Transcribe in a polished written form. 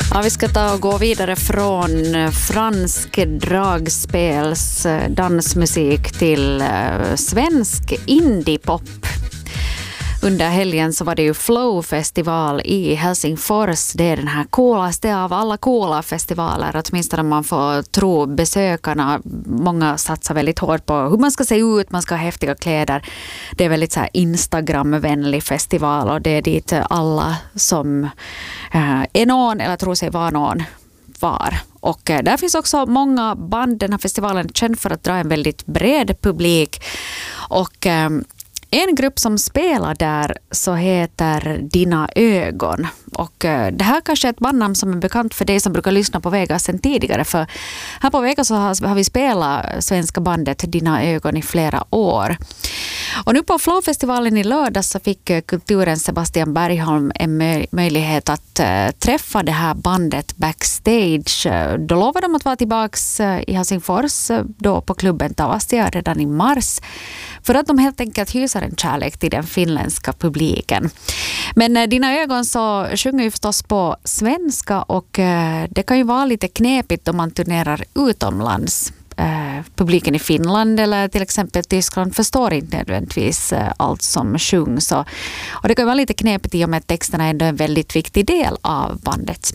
Ja, vi ska ta och gå vidare från fransk dragspels dansmusik till svensk indiepop. Under helgen så var det ju Flow-festival i Helsingfors. Det är den här coolaste av alla coola festivaler, åtminstone man får tro besökarna. Många satsar väldigt hårt på hur man ska se ut, man ska ha häftiga kläder. Det är väldigt så här Instagram-vänlig festival och det är dit alla som är någon eller tror sig vara någon var. Och där finns också många band. Den här festivalen är känd för att dra en väldigt bred publik. Och en grupp som spelar där så heter Dina ögon. Och det här kanske är ett bandnamn som är bekant för dig som brukar lyssna på Vegas sedan tidigare. För här på Vegas så har vi spelat svenska bandet Dina ögon i flera år. Och nu på Flow-festivalen i lördag så fick kulturen Sebastian Bergholm en möjlighet att träffa det här bandet backstage. Då lovade de att vara tillbaks i Helsingfors då på klubben Tavastia redan i mars. För att de helt enkelt hyser en kärlek till den finländska publiken. Men Dina ögon så sjunger ju förstås på svenska och det kan ju vara lite knepigt om man turnerar utomlands. Publiken i Finland eller till exempel Tyskland förstår inte nödvändigtvis allt som sjungs. Och det kan vara lite knepigt i och med att texterna är ändå en väldigt viktig del av bandets